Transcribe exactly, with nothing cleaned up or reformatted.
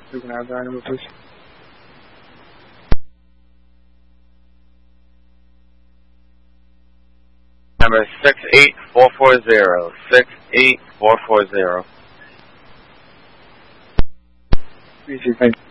You can have the number, please. Number six eight four four zero. six eight four four zero. Easy, thank you.